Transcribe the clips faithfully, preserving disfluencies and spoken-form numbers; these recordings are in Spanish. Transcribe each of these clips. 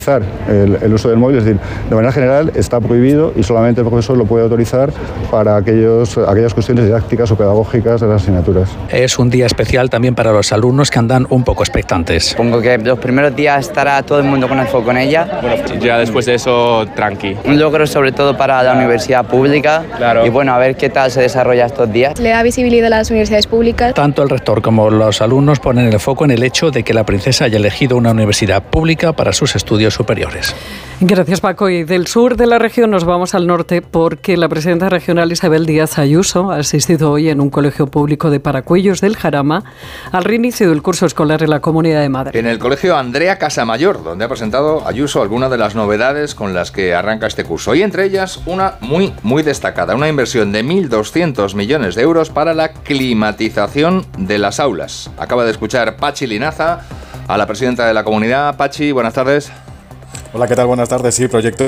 El, el uso del móvil, es decir, de manera general está prohibido y solamente el profesor lo puede autorizar para aquellos, aquellas cuestiones didácticas o pedagógicas de las asignaturas. Es un día especial también para los alumnos que andan un poco expectantes. Supongo que los primeros días estará todo el mundo con el foco en ella. Bueno, ya después de eso, tranqui. Un logro sobre todo para la universidad pública. Claro. Y bueno, a ver qué tal se desarrolla estos días. Le da visibilidad a las universidades públicas. Tanto el rector como los alumnos ponen el foco en el hecho de que la princesa haya elegido una universidad pública para sus estudios superiores. Gracias, Paco. Y del sur de la región nos vamos al norte porque la presidenta regional Isabel Díaz Ayuso ha asistido hoy en un colegio público de Paracuellos del Jarama al reinicio del curso escolar en la Comunidad de Madrid. En el colegio Andrea Casamayor, donde ha presentado Ayuso algunas de las novedades con las que arranca este curso. Y entre ellas una muy, muy destacada, una inversión de mil doscientos millones de euros para la climatización de las aulas. Acaba de escuchar Pachi Linaza, a la presidenta de la comunidad. Pachi, buenas tardes. Hola, ¿qué tal? Buenas tardes. Sí, proyecto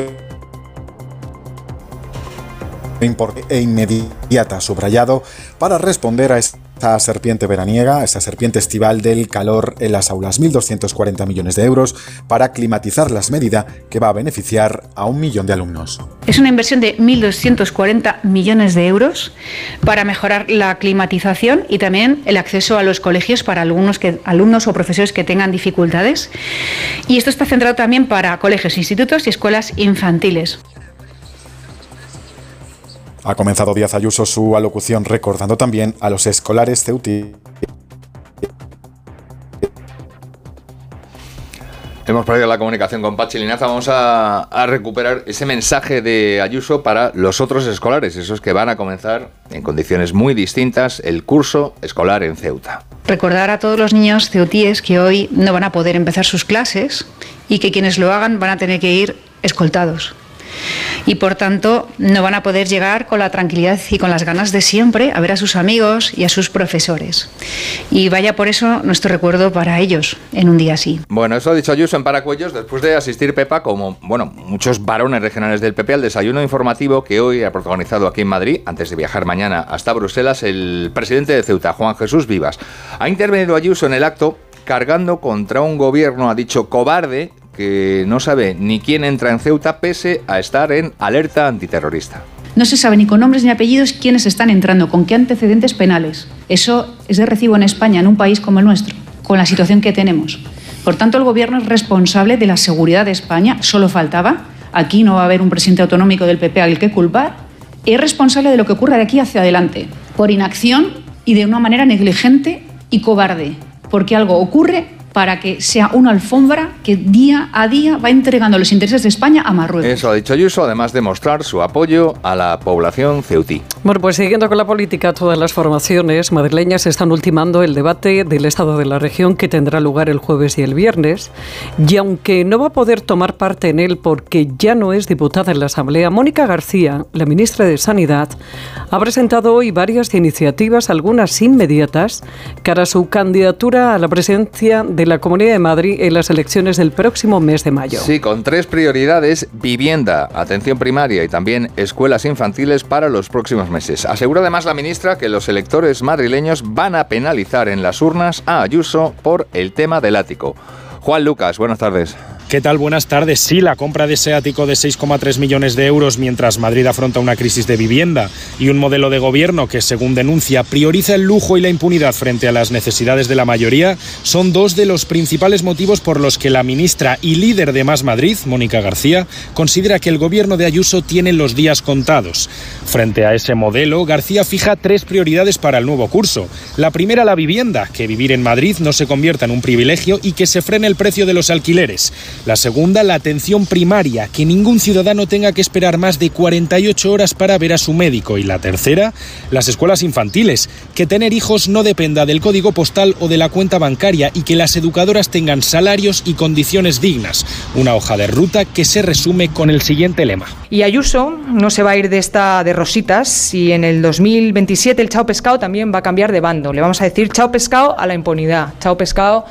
e inmediata, subrayado, para responder a esta serpiente veraniega, a esta serpiente estival del calor en las aulas. mil doscientos cuarenta millones de euros para climatizar las medidas, que va a beneficiar a un millón de alumnos. Es una inversión de mil doscientos cuarenta millones de euros para mejorar la climatización y también el acceso a los colegios para alumnos, que, alumnos o profesores que tengan dificultades. Y esto está centrado también para colegios, institutos y escuelas infantiles. Ha comenzado Díaz Ayuso su alocución recordando también a los escolares ceutíes. Hemos perdido la comunicación con Pachi Linaza. Vamos a, a recuperar ese mensaje de Ayuso para los otros escolares, esos que van a comenzar en condiciones muy distintas el curso escolar en Ceuta. Recordar a todos los niños ceutíes que hoy no van a poder empezar sus clases y que quienes lo hagan van a tener que ir escoltados. Y por tanto no van a poder llegar con la tranquilidad y con las ganas de siempre a ver a sus amigos y a sus profesores. Y vaya por eso nuestro recuerdo para ellos en un día así. Bueno, eso ha dicho Ayuso en Paracuellos después de asistir Pepa, como bueno, muchos varones regionales del P P, al desayuno informativo que hoy ha protagonizado aquí en Madrid, antes de viajar mañana hasta Bruselas, el presidente de Ceuta, Juan Jesús Vivas. Ha intervenido Ayuso en el acto cargando contra un gobierno, ha dicho, cobarde, que no sabe ni quién entra en Ceuta pese a estar en alerta antiterrorista. No se sabe ni con nombres ni apellidos quiénes están entrando, con qué antecedentes penales. Eso es de recibo en España, en un país como el nuestro, con la situación que tenemos. Por tanto, el gobierno es responsable de la seguridad de España, solo faltaba. Aquí no va a haber un presidente autonómico del P P al que culpar. Es responsable de lo que ocurra de aquí hacia adelante, por inacción y de una manera negligente y cobarde, porque algo ocurre para que sea una alfombra que día a día va entregando los intereses de España a Marruecos. Eso ha dicho Ayuso, además de mostrar su apoyo a la población ceutí. Bueno, pues siguiendo con la política, todas las formaciones madrileñas están ultimando el debate del estado de la región que tendrá lugar el jueves y el viernes. Y aunque no va a poder tomar parte en él porque ya no es diputada en la Asamblea, Mónica García, la ministra de Sanidad, ha presentado hoy varias iniciativas, algunas inmediatas, cara a su candidatura a la presidencia de la Comunidad de Madrid en las elecciones del próximo mes de mayo. Sí, con tres prioridades: vivienda, atención primaria y también escuelas infantiles para los próximos meses. Asegura además la ministra que los electores madrileños van a penalizar en las urnas a Ayuso por el tema del ático. Juan Lucas, buenas tardes. ¿Qué tal? Buenas tardes. Sí, la compra de ese ático de seis coma tres millones de euros mientras Madrid afronta una crisis de vivienda y un modelo de gobierno que, según denuncia, prioriza el lujo y la impunidad frente a las necesidades de la mayoría, son dos de los principales motivos por los que la ministra y líder de Más Madrid, Mónica García, considera que el gobierno de Ayuso tiene los días contados. Frente a ese modelo, García fija tres prioridades para el nuevo curso. La primera, la vivienda, que vivir en Madrid no se convierta en un privilegio y que se frene el precio de los alquileres. La segunda, la atención primaria, que ningún ciudadano tenga que esperar más de cuarenta y ocho horas para ver a su médico. Y la tercera, las escuelas infantiles, que tener hijos no dependa del código postal o de la cuenta bancaria y que las educadoras tengan salarios y condiciones dignas. Una hoja de ruta que se resume con el siguiente lema. Y Ayuso no se va a ir de esta de rositas y en el dos mil veintisiete el chao pescado también va a cambiar de bando. Le vamos a decir chao pescado a la impunidad, chao pescado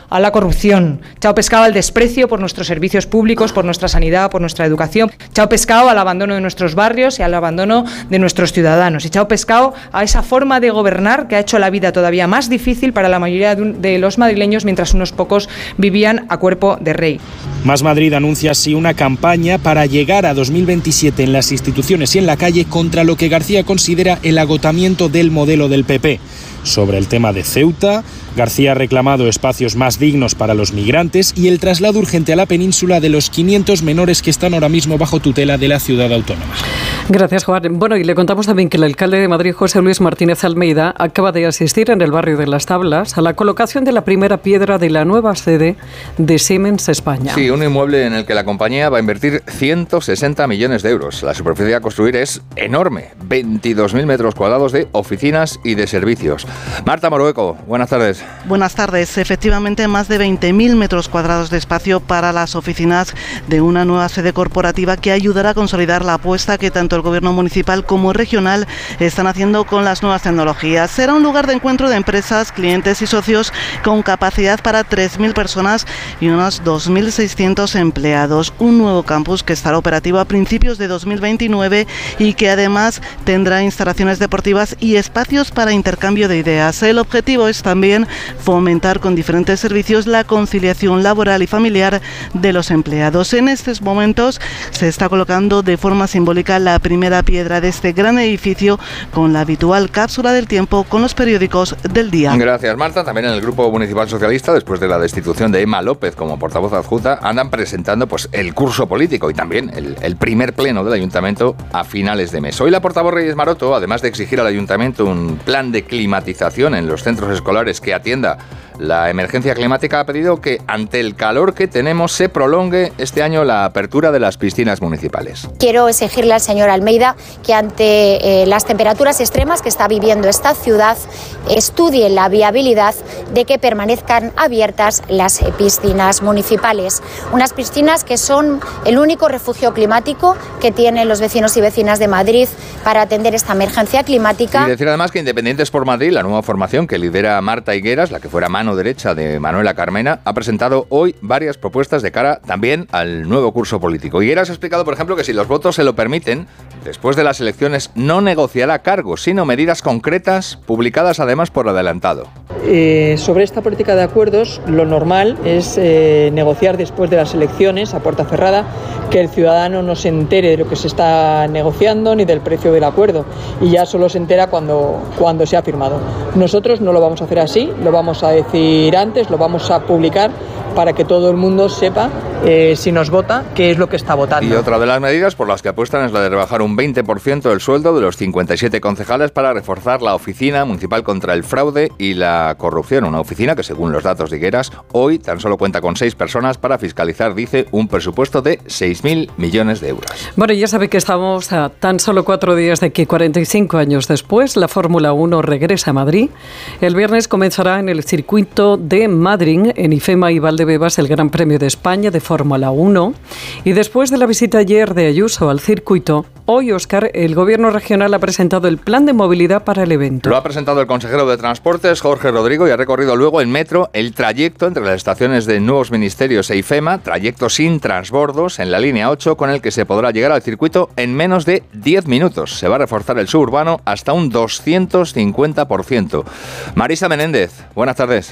a la corrupción. Chao pescado al desprecio por nuestros servicios públicos, por nuestra sanidad, por nuestra educación. Chao pescado al abandono de nuestros barrios y al abandono de nuestros ciudadanos. Y chao pescado a esa forma de gobernar que ha hecho la vida todavía más difícil para la mayoría de, un, de los madrileños, mientras unos pocos vivían a cuerpo de rey. Más Madrid anuncia así una campaña para llegar a dos mil veintisiete en las instituciones y en la calle contra lo que García considera el agotamiento del modelo del P P. Sobre el tema de Ceuta, García ha reclamado espacios más dignos para los migrantes y el traslado urgente a la península de los quinientos menores que están ahora mismo bajo tutela de la ciudad autónoma. Gracias, Juan. Bueno, y le contamos también que el alcalde de Madrid, José Luis Martínez Almeida, acaba de asistir en el barrio de Las Tablas a la colocación de la primera piedra de la nueva sede de Siemens España. Sí, un inmueble en el que la compañía va a invertir ciento sesenta millones de euros. La superficie a construir es enorme, veintidós mil metros cuadrados de oficinas y de servicios. Marta Morueco, buenas tardes. Buenas tardes. Efectivamente, más de veinte mil metros cuadrados de espacio para las oficinas de una nueva sede corporativa que ayudará a consolidar la apuesta que tanto el Gobierno municipal como regional están haciendo con las nuevas tecnologías. Será un lugar de encuentro de empresas, clientes y socios con capacidad para tres mil personas y unos dos mil seiscientos empleados. Un nuevo campus que estará operativo a principios de dos mil veintinueve y que además tendrá instalaciones deportivas y espacios para intercambio de ideas. El objetivo es también fomentar con diferentes servicios la conciliación laboral y familiar de los empleados. En estos momentos se está colocando de forma simbólica la primera piedra de este gran edificio con la habitual cápsula del tiempo con los periódicos del día. Gracias, Marta. También en el Grupo Municipal Socialista, después de la destitución de Emma López como portavoz adjunta, andan presentando pues el curso político y también el, el primer pleno del Ayuntamiento a finales de mes. Hoy la portavoz Reyes Maroto, además de exigir al Ayuntamiento un plan de climatización en los centros escolares que atienda la emergencia climática, ha pedido que ante el calor que tenemos se prolongue este año la apertura de las piscinas municipales. Quiero exigirle al señor Almeida que ante eh, las temperaturas extremas que está viviendo esta ciudad estudie la viabilidad de que permanezcan abiertas las piscinas municipales. Unas piscinas que son el único refugio climático que tienen los vecinos y vecinas de Madrid para atender esta emergencia climática. Y decir además que Independientes por Madrid, la nueva formación que lidera Marta Higueras, la que fuera mano derecha de Manuela Carmena, ha presentado hoy varias propuestas de cara también al nuevo curso político. Higueras ha explicado, por ejemplo, que si los votos se lo permiten, después de las elecciones no negociará cargos, sino medidas concretas publicadas además por adelantado. Eh, sobre esta política de acuerdos, lo normal es eh, negociar después de las elecciones a puerta cerrada, que el ciudadano no se entere de lo que se está negociando ni del precio del acuerdo y ya solo se entera cuando, cuando se ha firmado. Nosotros no lo vamos a hacer así, lo vamos a decir antes, lo vamos a publicar para que todo el mundo sepa eh, si nos vota, qué es lo que está votando. Y otra de las medidas por las que apuestan es la de rebajar un veinte por ciento el sueldo de los cincuenta y siete concejales para reforzar la Oficina Municipal contra el Fraude y la Corrupción. Una oficina que, según los datos de Higueras, hoy tan solo cuenta con seis personas para fiscalizar, dice, un presupuesto de seis mil millones de euros. Bueno, ya sabe que estamos a tan solo cuatro días de que cuarenta y cinco años después la Fórmula uno regresa a Madrid. El viernes comenzará en el circuito de Madrid, en IFEMA y Valdebebas, el Gran Premio de España de Fórmula uno. Y después de la visita ayer de Ayuso al circuito, hoy, Óscar, el Gobierno regional ha presentado el plan de movilidad para el evento. Lo ha presentado el consejero de Transportes, Jorge Rodrigo, y ha recorrido luego en metro el trayecto entre las estaciones de Nuevos Ministerios e IFEMA, trayecto sin transbordos en la línea ocho, con el que se podrá llegar al circuito en menos de diez minutos. Se va a reforzar el suburbano hasta un doscientos cincuenta por ciento. Marisa Menéndez, buenas tardes.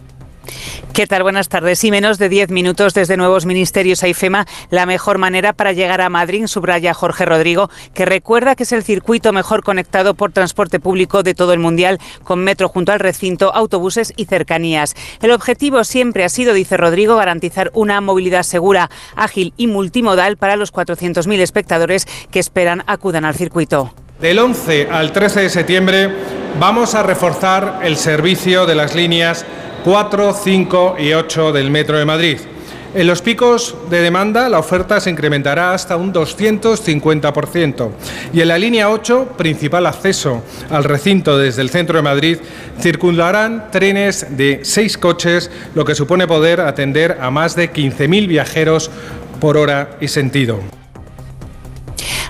¿Qué tal? Buenas tardes. Y menos de diez minutos desde Nuevos Ministerios a IFEMA, la mejor manera para llegar a Madrid, subraya Jorge Rodrigo, que recuerda que es el circuito mejor conectado por transporte público de todo el mundial, con metro junto al recinto, autobuses y cercanías. El objetivo siempre ha sido, dice Rodrigo, garantizar una movilidad segura, ágil y multimodal para los cuatrocientos mil espectadores que esperan acudan al circuito. Del once al trece de septiembre vamos a reforzar el servicio de las líneas cuatro, cinco y ocho del Metro de Madrid. En los picos de demanda la oferta se incrementará hasta un doscientos cincuenta por ciento y en la línea ocho, principal acceso al recinto desde el centro de Madrid, circularán trenes de seis coches, lo que supone poder atender a más de quince mil viajeros por hora y sentido.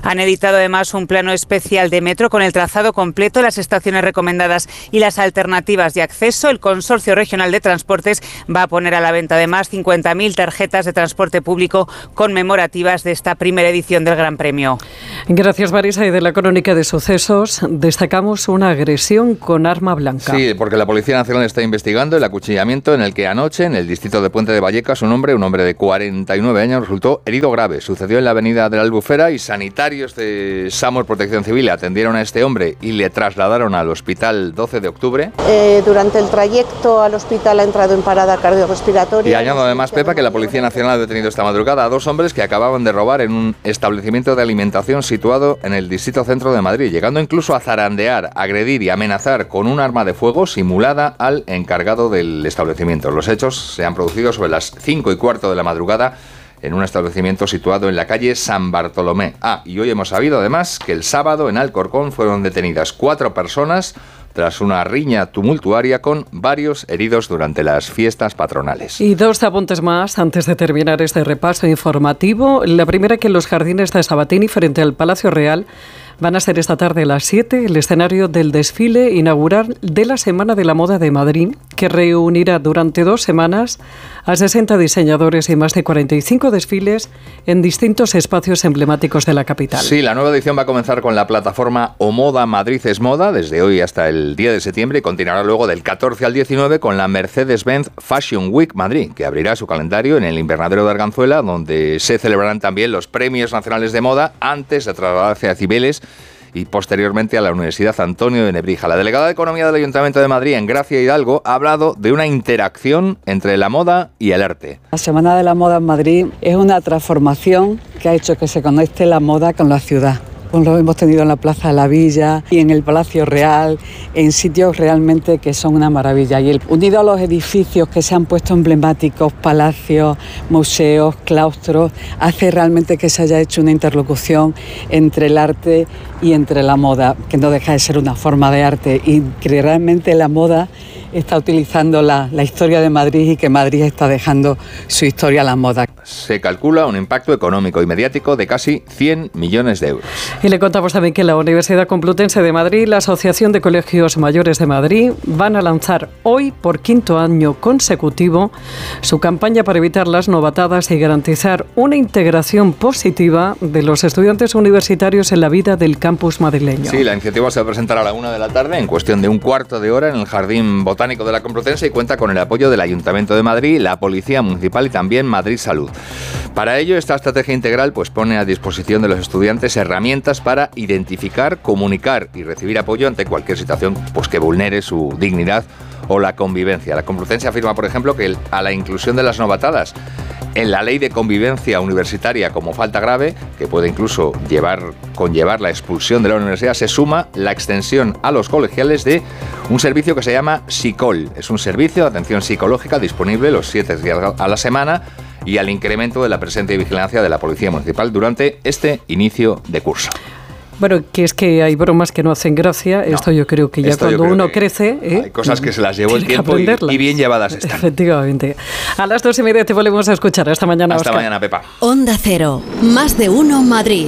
Han editado además un plano especial de metro con el trazado completo, las estaciones recomendadas y las alternativas de acceso. El Consorcio Regional de Transportes va a poner a la venta además cincuenta mil tarjetas de transporte público conmemorativas de esta primera edición del Gran Premio. Gracias, Marisa. Y de la crónica de sucesos destacamos una agresión con arma blanca. Sí, porque la Policía Nacional está investigando el acuchillamiento en el que anoche, en el distrito de Puente de Vallecas, un hombre, un hombre de cuarenta y nueve años, resultó herido grave. Sucedió en la avenida de la Albufera y sanitarios de SAMUR Protección Civil atendieron a este hombre y le trasladaron al hospital doce de octubre. Eh, durante el trayecto al hospital ha entrado en parada cardiorrespiratoria. Y añado además, Pepa, que la Policía Nacional ha detenido esta madrugada a dos hombres que acababan de robar en un establecimiento de alimentación situado en el distrito centro de Madrid, llegando incluso a zarandear, agredir y amenazar con un arma de fuego simulada al encargado del establecimiento. Los hechos se han producido sobre las cinco y cuarto de la madrugada en un establecimiento situado en la calle San Bartolomé. Ah, y hoy hemos sabido además que el sábado en Alcorcón fueron detenidas cuatro personas tras una riña tumultuaria con varios heridos durante las fiestas patronales. Y dos apuntes más antes de terminar este repaso informativo. La primera, que en los jardines de Sabatini, frente al Palacio Real, van a ser esta tarde a las siete el escenario del desfile inaugural de la Semana de la Moda de Madrid, que reunirá durante dos semanas a sesenta diseñadores y más de cuarenta y cinco desfiles en distintos espacios emblemáticos de la capital. Sí, la nueva edición va a comenzar con la plataforma O Moda Madrid es Moda, desde hoy hasta el diez de septiembre, y continuará luego del catorce al diecinueve con la Mercedes-Benz Fashion Week Madrid, que abrirá su calendario en el invernadero de Arganzuela, donde se celebrarán también los premios nacionales de moda antes de trasladarse a Cibeles y posteriormente a la Universidad Antonio de Nebrija. La delegada de Economía del Ayuntamiento de Madrid, en Gracia Hidalgo, ha hablado de una interacción entre la moda y el arte. La Semana de la Moda en Madrid es una transformación que ha hecho que se conecte la moda con la ciudad. Pues lo hemos tenido en la Plaza de la Villa y en el Palacio Real, en sitios realmente que son una maravilla. Y el, unido a los edificios que se han puesto emblemáticos, palacios, museos, claustros, hace realmente que se haya hecho una interlocución entre el arte y entre la moda, que no deja de ser una forma de arte, y que realmente la moda está utilizando la, la historia de Madrid y que Madrid está dejando su historia a la moda. Se calcula un impacto económico y mediático de casi cien millones de euros. Y le contamos también que la Universidad Complutense de Madrid y la Asociación de Colegios Mayores de Madrid van a lanzar hoy, por quinto año consecutivo, su campaña para evitar las novatadas y garantizar una integración positiva de los estudiantes universitarios en la vida del campus madrileño. Sí, la iniciativa se va a presentar a la una de la tarde en cuestión de un cuarto de hora en el Jardín Botánico de la Complutense y cuenta con el apoyo del Ayuntamiento de Madrid, la Policía Municipal y también Madrid Salud. Para ello, esta estrategia integral pues pone a disposición de los estudiantes herramientas para identificar, comunicar y recibir apoyo ante cualquier situación pues, que vulnere su dignidad o la convivencia. La Complutense afirma, por ejemplo, que a la inclusión de las novatadas en la ley de convivencia universitaria como falta grave, que puede incluso llevar, conllevar la expulsión de la universidad, se suma la extensión a los colegiales de un servicio que se llama Psicol. Es un servicio de atención psicológica disponible los siete días a la semana y al incremento de la presencia y vigilancia de la Policía Municipal durante este inicio de curso. Bueno, que es que hay bromas que no hacen gracia. No, esto yo creo que ya cuando uno crece... ¿eh? Hay cosas que se las llevó el tiempo y, y bien llevadas están. Efectivamente. A las dos y media te volvemos a escuchar. Hasta mañana, Hasta Oscar. mañana, Pepa. Onda Cero. Más de uno Madrid.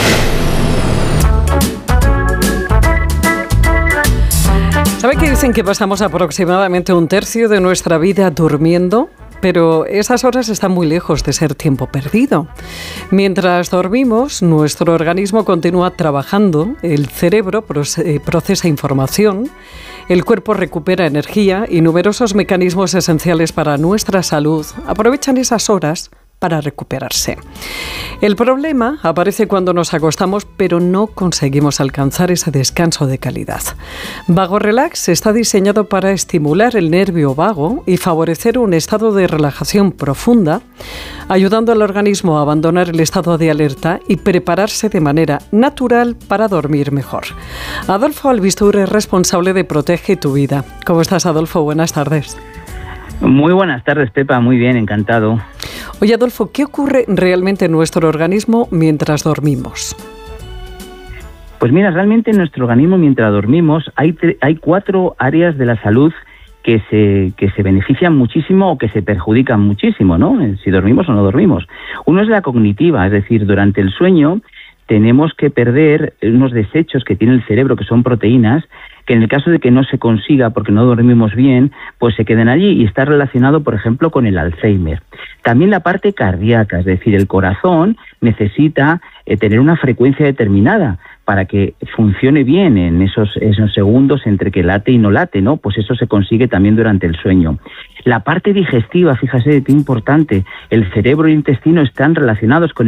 ¿Sabe que dicen que pasamos aproximadamente un tercio de nuestra vida durmiendo? Pero esas horas están muy lejos de ser tiempo perdido. Mientras dormimos, nuestro organismo continúa trabajando, el cerebro procesa información, el cuerpo recupera energía y numerosos mecanismos esenciales para nuestra salud aprovechan esas horas para recuperarse. El problema aparece cuando nos acostamos, pero no conseguimos alcanzar ese descanso de calidad. Vago Relax está diseñado para estimular el nervio vago y favorecer un estado de relajación profunda, ayudando al organismo a abandonar el estado de alerta y prepararse de manera natural para dormir mejor. Adolfo Albistur es responsable de Protege tu Vida. ¿Cómo estás, Adolfo? Buenas tardes. Muy buenas tardes, Pepa. Muy bien, encantado. Oye, Adolfo, ¿qué ocurre realmente en nuestro organismo mientras dormimos? Pues mira, realmente en nuestro organismo mientras dormimos hay, hay cuatro áreas de la salud que se, que se benefician muchísimo o que se perjudican muchísimo, ¿no? Si dormimos o no dormimos. Uno es la cognitiva, es decir, durante el sueño tenemos que perder unos desechos que tiene el cerebro, que son proteínas, que en el caso de que no se consiga porque no dormimos bien, pues se queden allí, y está relacionado, por ejemplo, con el Alzheimer. También la parte cardíaca, es decir, el corazón necesita eh, tener una frecuencia determinada para que funcione bien en esos, esos segundos entre que late y no late, ¿no? Pues eso se consigue también durante el sueño. La parte digestiva, fíjate qué importante, el cerebro y el intestino están relacionados con